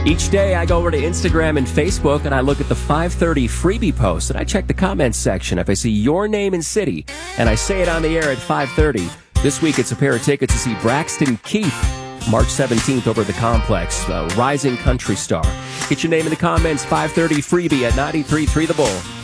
Each day I go over to Instagram and Facebook and I look at the 5:30 freebie post and I check the comments section. If I see your name and city and I say it on the air at 5:30, this week it's a pair of tickets to see Braxton Keith March 17th over at the Complex, rising country star. Get your name in the comments, 5:30 freebie at 93.3 The Bull.